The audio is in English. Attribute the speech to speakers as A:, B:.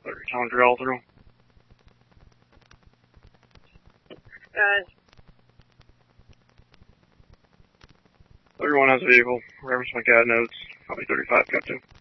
A: Someone drill through. Everyone has a vehicle. Reference my CAD notes. Probably 35 got to.